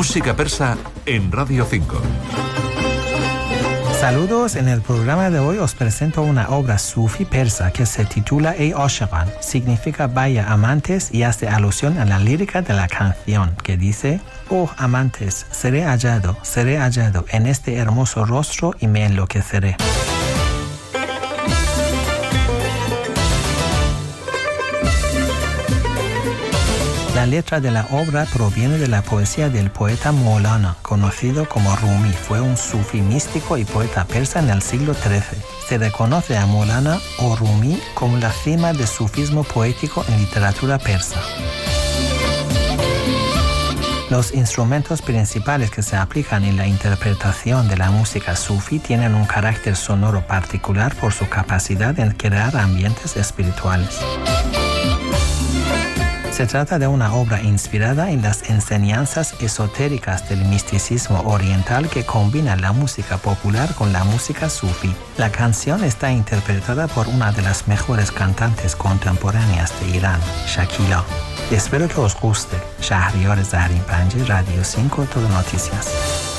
Música persa en Radio 5. Saludos, en el programa de hoy os presento una obra sufí persa que se titula Ey Ashiqan, significa vaya amantes y hace alusión a la lírica de la canción que dice: oh amantes, seré hallado en este hermoso rostro y me enloqueceré. La letra de la obra proviene de la poesía del poeta Maulana, conocido como Rumi. Fue un sufí místico y poeta persa en el siglo XIII. Se reconoce a Maulana o Rumi como la cima del sufismo poético en literatura persa. Los instrumentos principales que se aplican en la interpretación de la música sufí tienen un carácter sonoro particular por su capacidad en crear ambientes espirituales. Se trata de una obra inspirada en las enseñanzas esotéricas del misticismo oriental que combina la música popular con la música sufí. La canción está interpretada por una de las mejores cantantes contemporáneas de Irán, Shakila. Espero que os guste. Shahriar Zarin Panji, Radio 5, Todo Noticias.